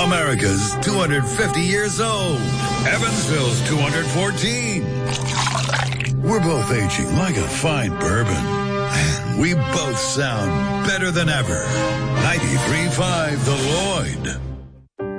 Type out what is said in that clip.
America's 250 years old. Evansville's 214. We're both aging like a fine bourbon. And we both sound better than ever. 93.5 The Lloyd.